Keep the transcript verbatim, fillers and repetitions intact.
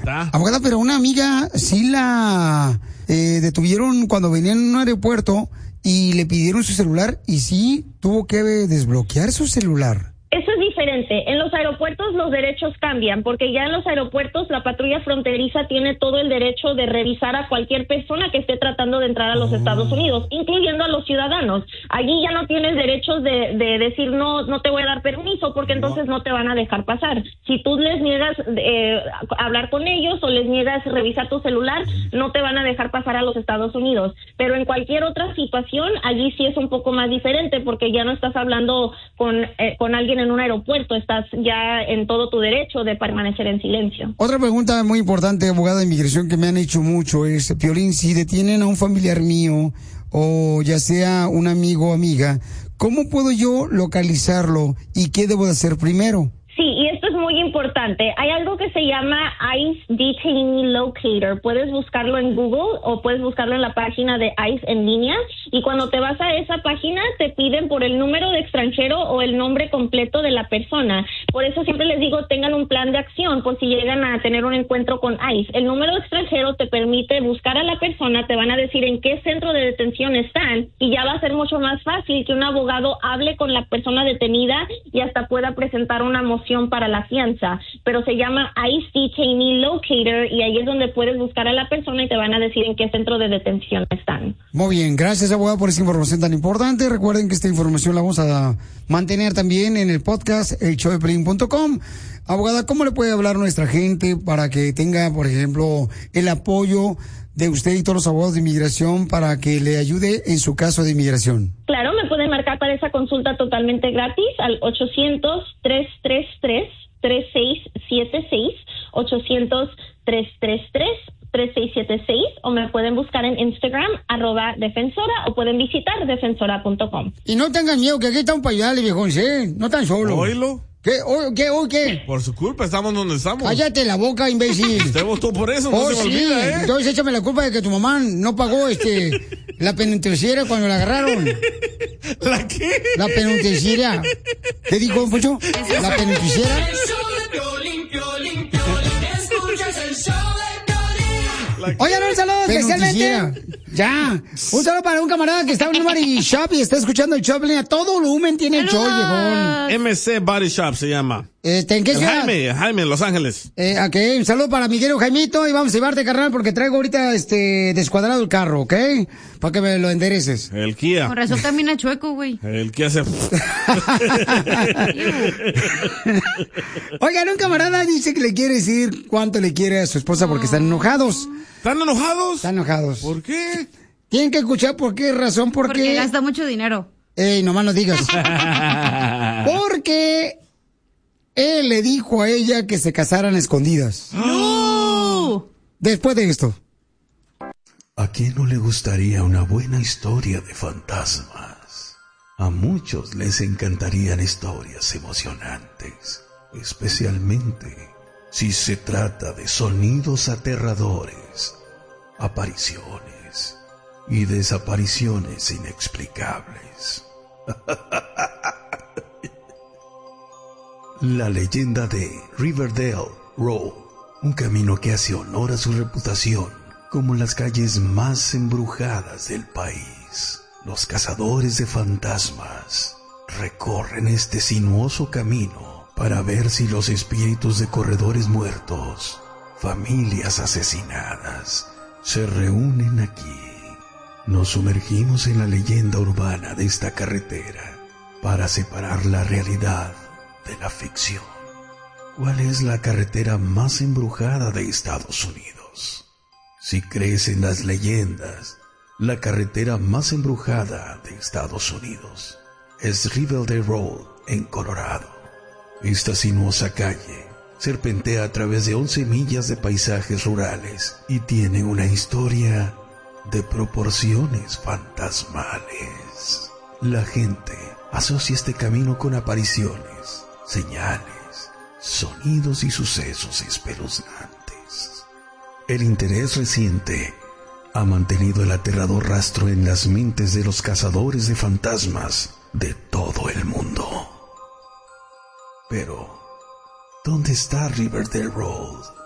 está. Abogada, pero una amiga sí la eh, detuvieron cuando venía en un aeropuerto y le pidieron su celular y sí tuvo que desbloquear su celular. Eso es diferente. En los aeropuertos los derechos cambian, porque ya en los aeropuertos la patrulla fronteriza tiene todo el derecho de revisar a cualquier persona que esté tratando de entrar a los oh. Estados Unidos, incluyendo a los ciudadanos. Allí ya no tienes derechos de, de decir no, no te voy a dar permiso, porque entonces no te van a dejar pasar. Si tú les niegas eh, hablar con ellos o les niegas revisar tu celular, no te van a dejar pasar a los Estados Unidos. Pero en cualquier otra situación, allí sí es un poco más diferente, porque ya no estás hablando con, eh, con alguien en un aeropuerto, estás ya en todo tu derecho de permanecer en silencio. Otra pregunta muy importante, abogada de inmigración, que me han hecho mucho es, Piolín, si detienen a un familiar mío o ya sea un amigo o amiga, ¿cómo puedo yo localizarlo y qué debo de hacer primero? Sí, y esto es muy importante. Hay algo que se llama ICE Detainee Locator. Puedes buscarlo en Google o puedes buscarlo en la página de ICE en línea. Y cuando te vas a esa página, te piden por el número de extranjero o el nombre completo de la persona. Por eso siempre les digo, tengan un plan de acción por si llegan a tener un encuentro con ICE. El número de extranjero te permite buscar a la persona, te van a decir en qué centro de detención están y ya va a ser mucho más fácil que un abogado hable con la persona detenida y hasta pueda presentar una moción para la fianza, pero se llama ICE Detainee Locator y ahí es donde puedes buscar a la persona y te van a decir en qué centro de detención están. Muy bien, gracias abogada por esa información tan importante. Recuerden que esta información la vamos a mantener también en el podcast el show de piolín punto com. Abogada, ¿cómo le puede hablar nuestra gente para que tenga, por ejemplo, el apoyo de usted y todos los abogados de inmigración para que le ayude en su caso de inmigración? Claro, me pueden marcar para esa consulta totalmente gratis al ochocientos, tres tres tres, tres seis siete seis, ochocientos, tres tres tres, tres seis siete seis, o me pueden buscar en Instagram, arroba defensora, o pueden visitar defensora punto com. Y no tengan miedo, que aquí estamos para ayudarle, viejón, ¿sí? No tan solo. Oílo. ¿Qué? ¿O, qué? ¿O qué? Por su culpa estamos donde estamos. Cállate la boca, imbécil. Usted votó por eso, no oh, se me sí. olvida, ¿eh? Entonces échame la culpa de que tu mamá no pagó este la penitenciaria cuando la agarraron. ¿La qué? La penitenciaria. ¿Qué dijo, don Poncho? La penitenciaria. Oigan, un saludo especialmente. Ya. Un saludo para un camarada que está en un body shop y está escuchando el show. A todo volumen tiene el show, viejón. M C Body Shop se llama. Este, ¿en qué ciudad? Jaime, Jaime, en Los Ángeles. Eh, ok, un saludo para Miguel Jaimito y vamos a llevarte, carnal, porque traigo ahorita este descuadrado el carro, ¿ok? Para que me lo endereces. El Kia. Por eso camina chueco, güey. El Kia se... Oigan, un camarada dice que le quiere decir cuánto le quiere a su esposa porque están enojados. ¿Están enojados? Están enojados. ¿Por qué? Tienen que escuchar por qué razón, porque... Porque gasta mucho dinero. Ey, nomás no digas. Porque él le dijo a ella que se casaran escondidas. ¡No! Después de esto. ¿A quién no le gustaría una buena historia de fantasmas? A muchos les encantarían historias emocionantes, especialmente si se trata de sonidos aterradores, apariciones y desapariciones inexplicables. La leyenda de Riverdale Road, un camino que hace honor a su reputación como las calles más embrujadas del país. Los cazadores de fantasmas recorren este sinuoso camino para ver si los espíritus de corredores muertos, familias asesinadas, se reúnen aquí. Nos sumergimos en la leyenda urbana de esta carretera para separar la realidad de la ficción. ¿Cuál es la carretera más embrujada de Estados Unidos? Si crees en las leyendas, la carretera más embrujada de Estados Unidos es Riverdale Road en Colorado. Esta sinuosa calle serpentea a través de once millas de paisajes rurales y tiene una historia de proporciones fantasmales. La gente asocia este camino con apariciones, señales, sonidos y sucesos espeluznantes. El interés reciente ha mantenido el aterrador rastro en las mentes de los cazadores de fantasmas de todo el mundo. Pero, ¿dónde está Riverdale Road?